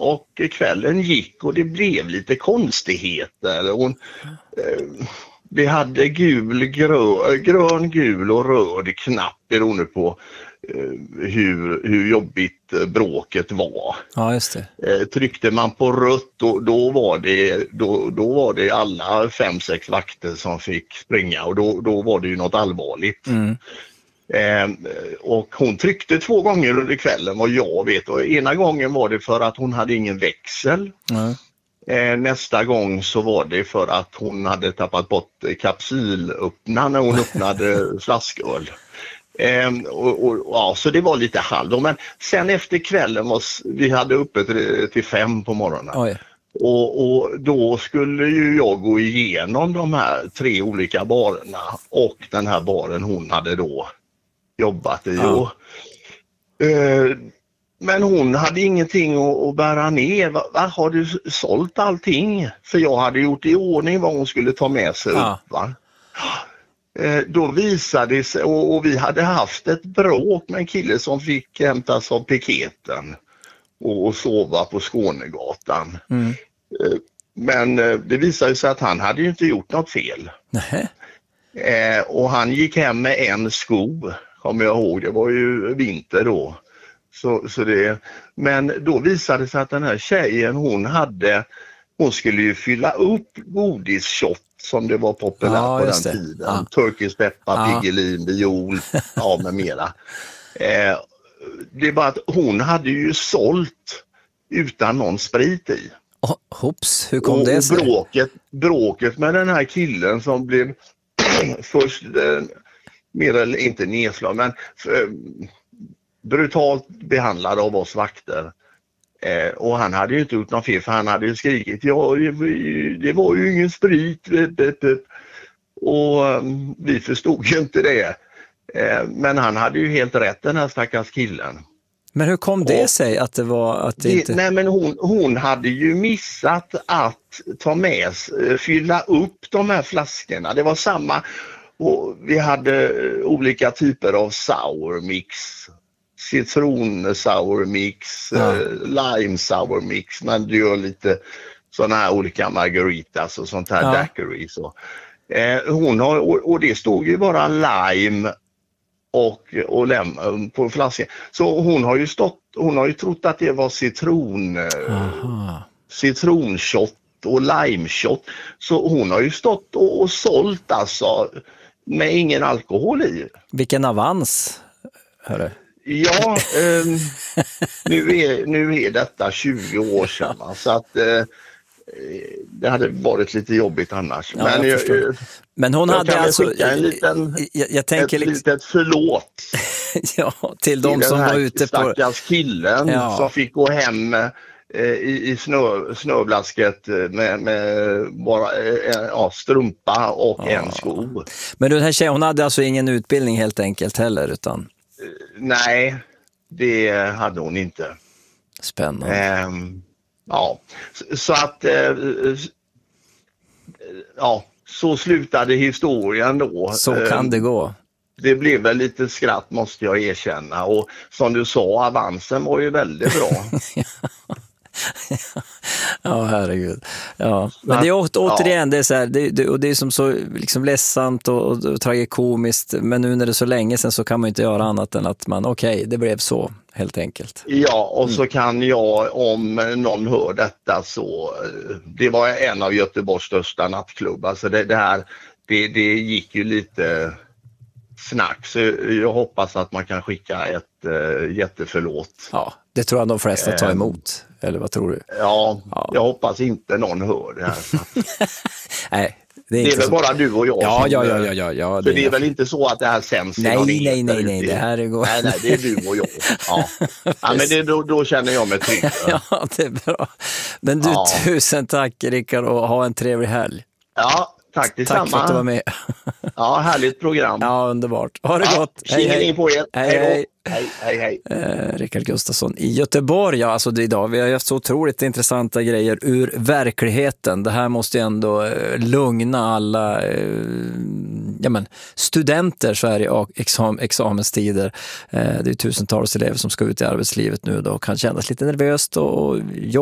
och kvällen gick och det blev lite konstigheter. Vi hade grön, gul och röd knapp beroende på hur jobbigt bråket var. Ja, just det. Tryckte man på rött då var det alla 5-6 vakter som fick springa och då var det ju något allvarligt. Och hon tryckte 2 gånger under kvällen vad jag vet, och ena gången var det för att hon hade ingen växel. Nästa gång så var det för att hon hade tappat bort kapsylöppnaren när hon öppnade flasköl. Så det var lite halv. Men sen efter kvällen vi hade uppe till 5 på morgonen. Oj. Och då skulle ju jag gå igenom de här 3 olika barerna och den här baren hon hade då jobbat i. Ja. Men hon hade ingenting att bära ner. Har du sålt allting? För jag hade gjort i ordning vad hon skulle ta med sig upp, va? Då visade det sig, och vi hade haft ett bråk med en kille som fick hämtas av piketen och sova på Skånegatan. Men det visade sig att han hade ju inte gjort något fel. Och han gick hem med en sko, kommer jag ihåg. Det var ju vinter då. Men då visade det sig att den här tjejen hon skulle ju fylla upp godisshot som det var populärt på den tiden. Turkish pepper, Piggelin, viol, med mera. Det är bara att hon hade ju sålt utan någon sprit i. Hopps, hur kom det sig? Bråket med den här killen som blev först mer eller inte nedslag, men brutalt behandlad av oss vakter. Och han hade ju inte gjort något fel, för han hade ju skrikit det var ju ingen sprit. Och vi förstod ju inte det. Men han hade ju helt rätt, den här stackars killen. Men hur kom det sig att det var att det inte... Nej, men hon hade ju missat att fylla upp de här flaskorna. Det var samma, och vi hade olika typer av sour mix. Citron sour mix, lime sour mix, men du gör lite sådana här olika margaritas och sånt här daiquiri. Och det stod ju bara lime och lemon på flaskan. Så hon har ju trott att det var citronshot och limeshot. Så hon har ju stått och sålt alltså med ingen alkohol i. Vilken avans, hörru. Ja, nu är detta 20 år sedan, så att det hade varit lite jobbigt annars. Ja, men hon hade alltså en liten, jag tänker ett litet förlåt till de som var ute på stackars killen som fick gå hem i snöblasket med bara strumpa och en sko. Men den här tjejen, hon hade alltså ingen utbildning helt enkelt heller, utan... Nej, det hade hon inte. Spännande. Så att så slutade historien då. Så kan det gå. Det blev väl lite skratt, måste jag erkänna, och som du sa, avansen var ju väldigt bra. Ja, herregud. Ja. Men det är återigen det är så här, det är som så liksom ledsamt och tragikomiskt, men nu när det är så länge sedan så kan man inte göra annat än att man det blev så helt enkelt. Ja, och så kan jag, om någon hör detta, så det var en av Göteborgs största nattklubbar, alltså det gick ju lite snack, så jag hoppas att man kan skicka ett jätteförlåt. Ja, det tror jag de flesta tar emot. Eller vad tror du? Ja, jag hoppas inte någon hör det här. Nej, det är väl bara du och jag. Ja. Det är väl inte så att det här sänds. Nej. Det här är går. Nej, det är du och jag. Ja, men då känner jag mig trygg. Ja, det är bra. Men du, tusen tack Rickard, och ha en trevlig helg. Ja, tack detsamma. Tack för att du var med. Ja, härligt program. Ja, underbart. Ha det gott. Hej på er. Hej. Hej. Rickard Gustafsson i Göteborg. Ja, alltså idag vi har haft så otroligt intressanta grejer ur verkligheten. Det här måste ju ändå lugna alla studenter så här i examenstider. Det är tusentals elever som ska ut i arbetslivet nu då och kan kännas lite nervöst och